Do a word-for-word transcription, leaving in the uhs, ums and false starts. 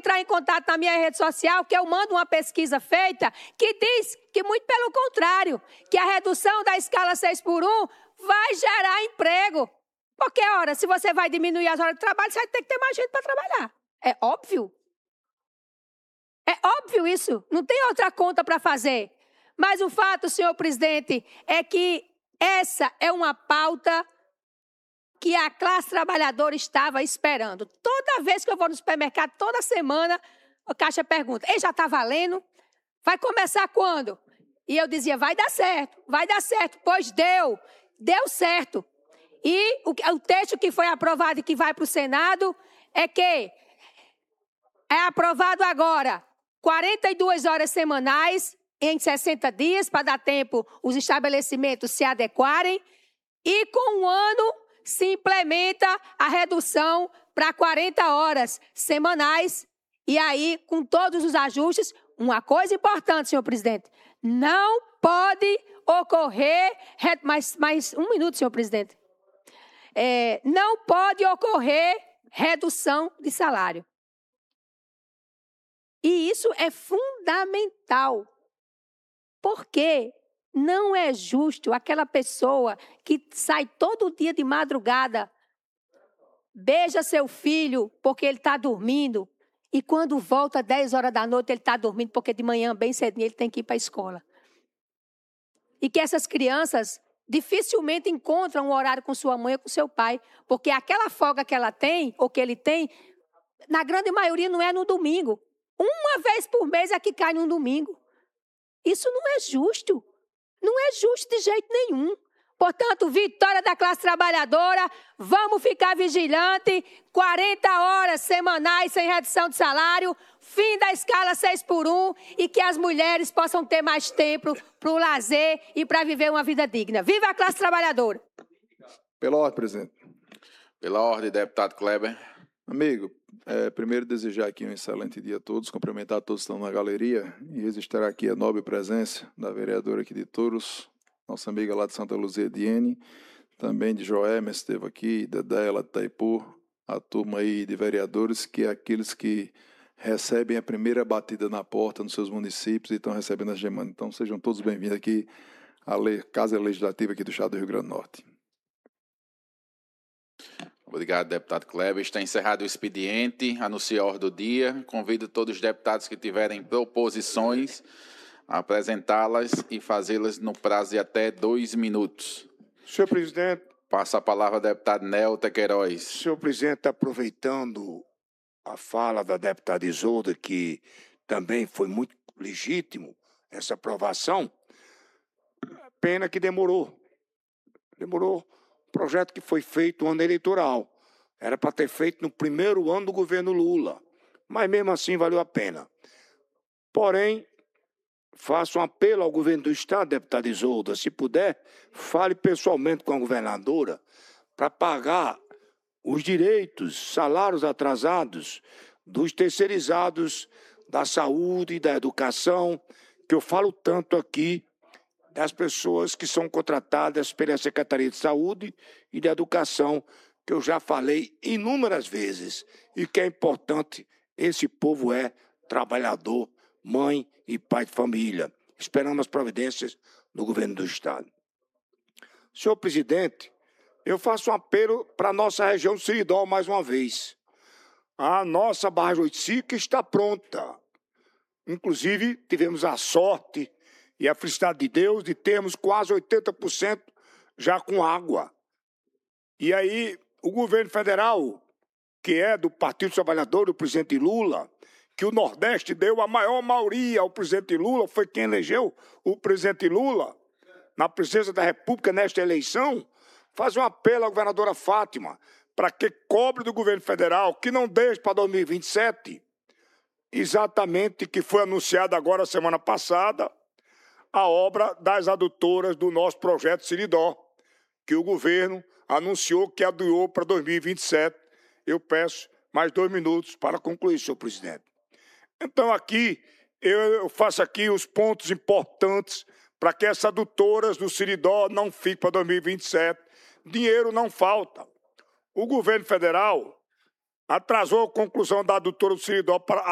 entrar em contato na minha rede social, que eu mando uma pesquisa feita que diz que, muito pelo contrário, que a redução da escala seis por um vai gerar emprego. Porque, ora, se você vai diminuir as horas de trabalho, você vai ter que ter mais gente para trabalhar. É óbvio. É óbvio isso. Não tem outra conta para fazer. Mas o fato, senhor presidente, é que essa é uma pauta que a classe trabalhadora estava esperando. Toda vez que eu vou no supermercado, toda semana, a Caixa pergunta, ei, já está valendo? Vai começar quando? E eu dizia, vai dar certo, vai dar certo. Pois deu, deu certo. E o, o texto que foi aprovado e que vai para o Senado é que é aprovado agora quarenta e duas horas semanais em sessenta dias, para dar tempo os estabelecimentos se adequarem, e com um ano se implementa a redução para quarenta horas semanais, e aí, com todos os ajustes, uma coisa importante, senhor presidente, não pode ocorrer, mais, mais um minuto, senhor presidente, é, não pode ocorrer redução de salário. E isso é fundamental, porque não é justo aquela pessoa que sai todo dia de madrugada, beija seu filho porque ele está dormindo, e quando volta às dez horas da noite ele está dormindo porque de manhã, bem cedinho, ele tem que ir para a escola. E que essas crianças dificilmente encontram um horário com sua mãe ou com seu pai, porque aquela folga que ela tem, ou que ele tem, na grande maioria não é no domingo. Uma vez por mês é que cai num domingo. Isso não é justo. Não é justo de jeito nenhum. Portanto, vitória da classe trabalhadora, vamos ficar vigilante, quarenta horas semanais sem redução de salário, fim da escala seis por um e que as mulheres possam ter mais tempo para o lazer e para viver uma vida digna. Viva a classe trabalhadora! Pela ordem, presidente. Pela ordem, deputado Kleber. Amigo, é, primeiro desejar aqui um excelente dia a todos, cumprimentar todos que estão na galeria e registrar aqui a nobre presença da vereadora aqui de Touros, nossa amiga lá de Santa Luzia, Diene, também de Joema, esteve aqui, Dedé, lá de Itaipu, a turma aí de vereadores, que é aqueles que recebem a primeira batida na porta nos seus municípios e estão recebendo as demandas. Então, sejam todos bem-vindos aqui à Casa Legislativa aqui do Estado do Rio Grande do Norte. Obrigado, deputado Kleber. Está encerrado o expediente. Anuncio a ordem do dia. Convido todos os deputados que tiverem proposições a apresentá-las e fazê-las no prazo de até dois minutos. Senhor presidente. Passa a palavra ao deputado Nelta Queiroz. Senhor presidente, aproveitando a fala da deputada Isolda, que também foi muito legítimo essa aprovação, pena que demorou. Demorou. Projeto que foi feito no ano eleitoral. Era para ter feito no primeiro ano do governo Lula. Mas mesmo assim valeu a pena. Porém, faço um apelo ao governo do Estado, deputada Isolda, se puder, fale pessoalmente com a governadora para pagar os direitos, salários atrasados dos terceirizados da saúde e da educação, que eu falo tanto aqui, das pessoas que são contratadas pela Secretaria de Saúde e de Educação, que eu já falei inúmeras vezes, e que é importante, esse povo é trabalhador, mãe e pai de família. Esperamos as providências do governo do Estado. Senhor presidente, eu faço um apelo para a nossa região do Seridó mais uma vez. A nossa barragem Oiticica está pronta. Inclusive, tivemos a sorte e a felicidade de Deus de termos quase oitenta por cento já com água. E aí, o governo federal, que é do Partido Trabalhador, do presidente Lula, que o Nordeste deu a maior maioria ao presidente Lula, foi quem elegeu o presidente Lula na presidência da República nesta eleição, faz um apelo à governadora Fátima para que cobre do governo federal, que não deixe para dois mil e vinte e sete, exatamente que foi anunciado agora semana passada, a obra das adutoras do nosso projeto Seridó, que o governo anunciou que adiou para dois mil e vinte e sete. Eu peço mais dois minutos para concluir, senhor presidente. Então, aqui, eu faço aqui os pontos importantes para que essas adutoras do Seridó não fiquem para dois mil e vinte e sete. Dinheiro não falta. O governo federal atrasou a conclusão da adutora do Seridó para